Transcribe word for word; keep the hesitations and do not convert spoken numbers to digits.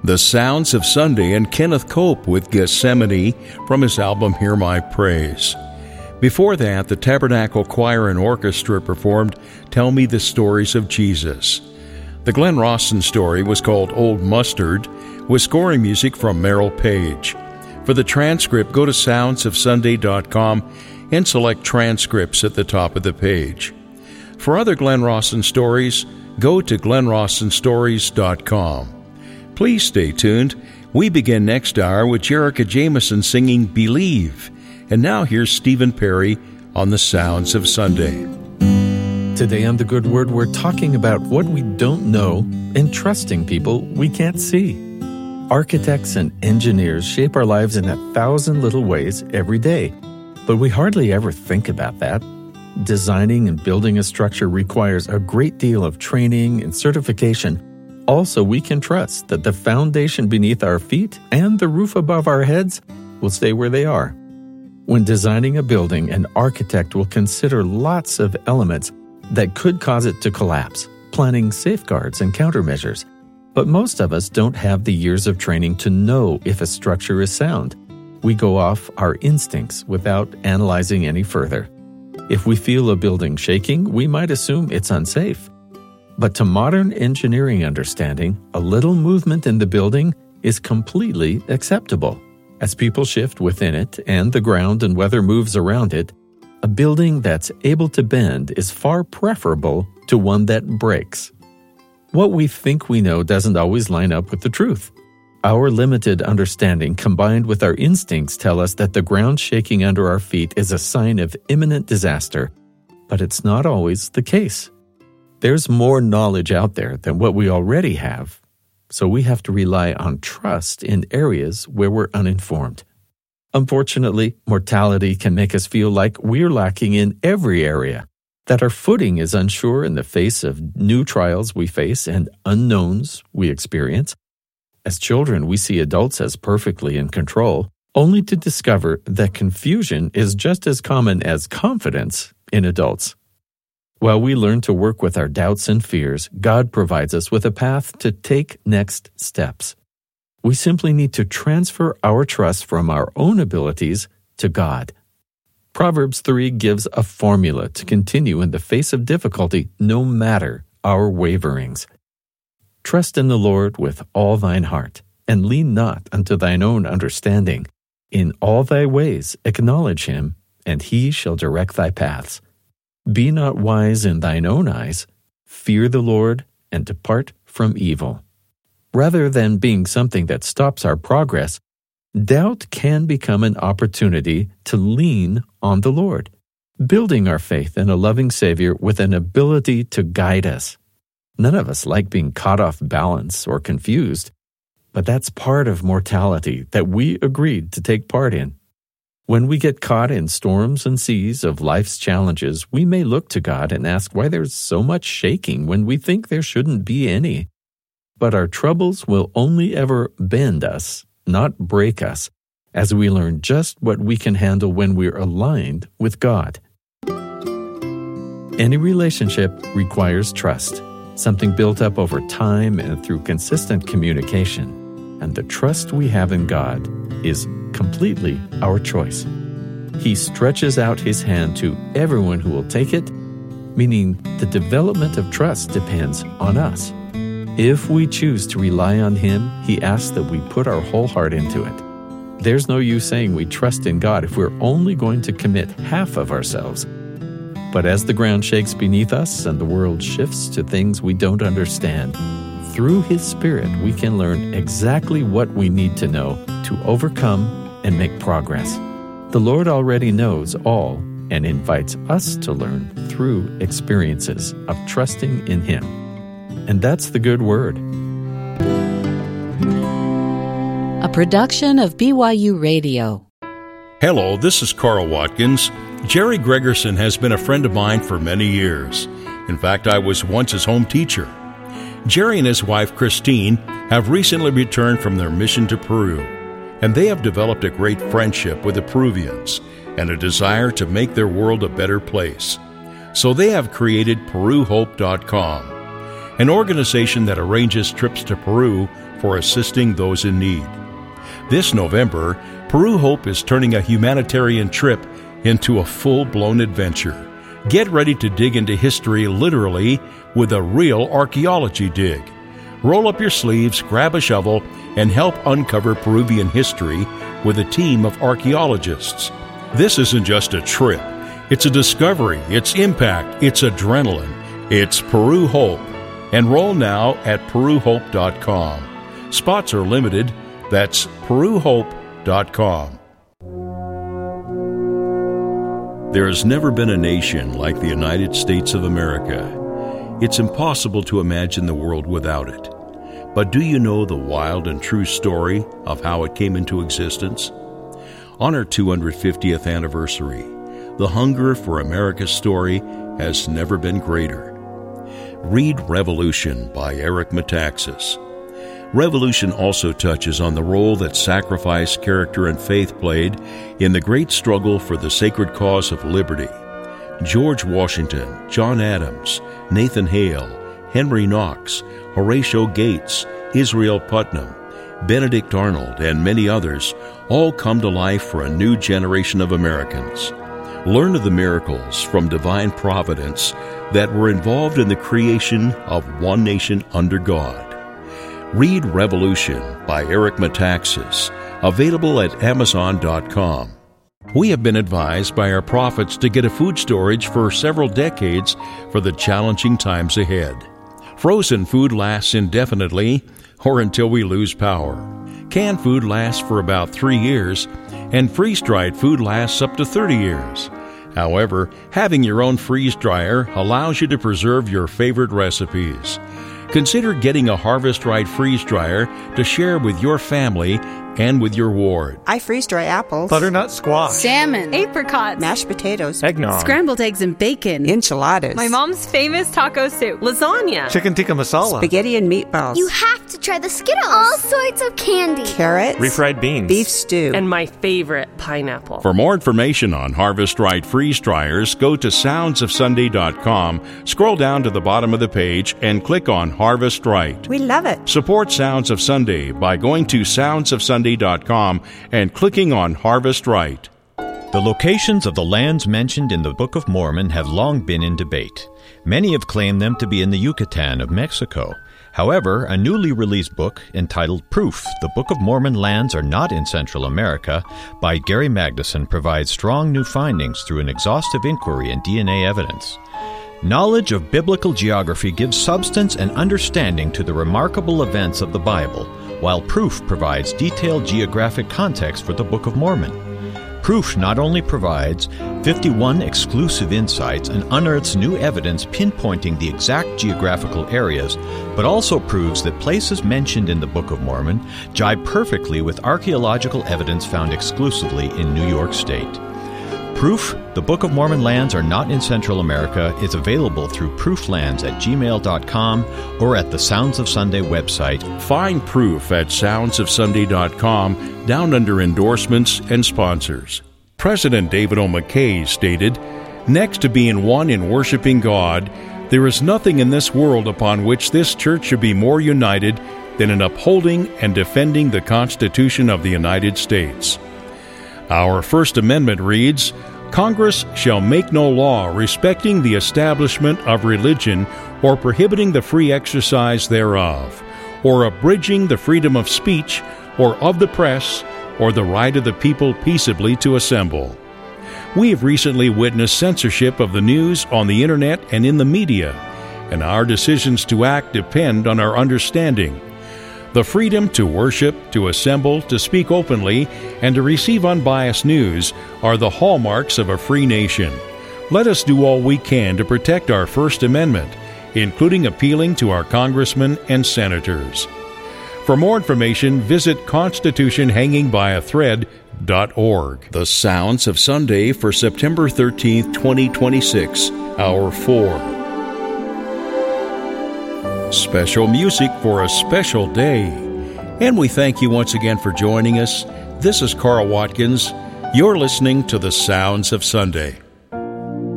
The Sounds of Sunday and Kenneth Cope with Gethsemane from his album Hear My Praise. Before that, the Tabernacle Choir and Orchestra performed Tell Me the Stories of Jesus. The Glenn Rawson story was called Old Mustard, with scoring music from Merrill Page. For the transcript, go to sounds of sunday dot com and select Transcripts at the top of the page. For other Glenn Rawson stories, go to glenn rawson stories dot com. Please stay tuned. We begin next hour with Jerica Jameson singing Believe. And now here's Stephen Perry on the Sounds of Sunday. Today on The Good Word, we're talking about what we don't know and trusting people we can't see. Architects and engineers shape our lives in a thousand little ways every day, but we hardly ever think about that. Designing and building a structure requires a great deal of training and certification. Also, we can trust that the foundation beneath our feet and the roof above our heads will stay where they are. When designing a building, an architect will consider lots of elements that could cause it to collapse, planning safeguards and countermeasures. But most of us don't have the years of training to know if a structure is sound. We go off our instincts without analyzing any further. If we feel a building shaking, we might assume it's unsafe. But to modern engineering understanding, a little movement in the building is completely acceptable. As people shift within it and the ground and weather moves around it, a building that's able to bend is far preferable to one that breaks. What we think we know doesn't always line up with the truth. Our limited understanding combined with our instincts tell us that the ground shaking under our feet is a sign of imminent disaster, but it's not always the case. There's more knowledge out there than what we already have, so we have to rely on trust in areas where we're uninformed. Unfortunately, mortality can make us feel like we're lacking in every area, that our footing is unsure in the face of new trials we face and unknowns we experience. As children, we see adults as perfectly in control, only to discover that confusion is just as common as confidence in adults. While we learn to work with our doubts and fears, God provides us with a path to take next steps. We simply need to transfer our trust from our own abilities to God. Proverbs three gives a formula to continue in the face of difficulty, no matter our waverings. Trust in the Lord with all thine heart, and lean not unto thine own understanding. In all thy ways acknowledge him, and he shall direct thy paths. Be not wise in thine own eyes. Fear the Lord, and depart from evil. Rather than being something that stops our progress, doubt can become an opportunity to lean on the Lord, building our faith in a loving Savior with an ability to guide us. None of us like being caught off balance or confused, but that's part of mortality that we agreed to take part in. When we get caught in storms and seas of life's challenges, we may look to God and ask why there's so much shaking when we think there shouldn't be any. But our troubles will only ever bend us, not break us, as we learn just what we can handle when we're aligned with God. Any relationship requires trust, something built up over time and through consistent communication. And the trust we have in God is completely our choice. He stretches out his hand to everyone who will take it, meaning the development of trust depends on us. If we choose to rely on him, he asks that we put our whole heart into it. There's no use saying we trust in God if we're only going to commit half of ourselves. But as the ground shakes beneath us and the world shifts to things we don't understand, through his Spirit we can learn exactly what we need to know to overcome and make progress. The Lord already knows all and invites us to learn through experiences of trusting in him. And that's the good word. A production of B Y U Radio. Hello, this is Carl Watkins. Jerry Gregerson has been a friend of mine for many years. In fact, I was once his home teacher. Jerry and his wife, Christine, have recently returned from their mission to Peru, and they have developed a great friendship with the Peruvians and a desire to make their world a better place. So they have created Peru Hope dot com. an organization that arranges trips to Peru for assisting those in need. This November, Peru Hope is turning a humanitarian trip into a full-blown adventure. Get ready to dig into history literally with a real archaeology dig. Roll up your sleeves, grab a shovel, and help uncover Peruvian history with a team of archaeologists. This isn't just a trip. It's a discovery, it's impact, it's adrenaline. It's Peru Hope. Enroll now at peru hope dot com. Spots are limited. That's peru hope dot com. There has never been a nation like the United States of America. It's impossible to imagine the world without it. But do you know the wild and true story of how it came into existence? On our two hundred fiftieth anniversary, the hunger for America's story has never been greater. Read Revolution by Eric Metaxas. Revolution also touches on the role that sacrifice, character, and faith played in the great struggle for the sacred cause of liberty. George Washington, John Adams, Nathan Hale, Henry Knox, Horatio Gates, Israel Putnam, Benedict Arnold, and many others all come to life for a new generation of Americans. Learn of the miracles from divine providence that were involved in the creation of one nation under God. Read Revolution by Eric Metaxas, available at amazon dot com. We have been advised by our prophets to get a food storage for several decades for the challenging times ahead. Frozen food lasts indefinitely or until we lose power. Canned food lasts for about three years, and freeze-dried food lasts up to thirty years. However, having your own freeze dryer allows you to preserve your favorite recipes. Consider getting a Harvest Right freeze dryer to share with your family and with your ward. I freeze dry apples, butternut squash, salmon, apricots, mashed potatoes, eggnog, scrambled eggs and bacon, enchiladas, my mom's famous taco soup, lasagna, chicken tikka masala, spaghetti and meatballs. You have to try the Skittles. All sorts of candy. Carrots, refried beans, beef stew, and my favorite, pineapple. For more information on Harvest Right freeze dryers, go to sounds of sunday dot com, scroll down to the bottom of the page, and click on Harvest Right. We love it. Support Sounds of Sunday by going to sounds of sunday dot com and clicking on Harvest Right. The locations of the lands mentioned in the Book of Mormon have long been in debate. Many have claimed them to be in the Yucatan of Mexico. However, a newly released book entitled Proof, The Book of Mormon Lands Are Not in Central America by Gary Magnuson provides strong new findings through an exhaustive inquiry and D N A evidence. Knowledge of biblical geography gives substance and understanding to the remarkable events of the Bible, while Proof provides detailed geographic context for the Book of Mormon. Proof not only provides fifty-one exclusive insights and unearths new evidence pinpointing the exact geographical areas, but also proves that places mentioned in the Book of Mormon jibe perfectly with archaeological evidence found exclusively in New York State. Proof, The Book of Mormon Lands Are Not in Central America is available through prooflands at gmail dot com or at the Sounds of Sunday website. Find Proof at sounds of sunday dot com down under endorsements and sponsors. President David O. McKay stated, "Next to being one in worshiping God, there is nothing in this world upon which this church should be more united than in upholding and defending the Constitution of the United States." Our First Amendment reads, "Congress shall make no law respecting the establishment of religion or prohibiting the free exercise thereof, or abridging the freedom of speech or of the press, or the right of the people peaceably to assemble." We have recently witnessed censorship of the news on the Internet and in the media, and our decisions to act depend on our understanding. The freedom to worship, to assemble, to speak openly, and to receive unbiased news are the hallmarks of a free nation. Let us do all we can to protect our First Amendment, including appealing to our congressmen and senators. For more information, visit constitution hanging by a thread dot org. The Sounds of Sunday for September thirteenth, twenty twenty-six, Hour four. Special music for a special day. And we thank you once again for joining us. This is Carl Watkins. You're listening to The Sounds of Sunday.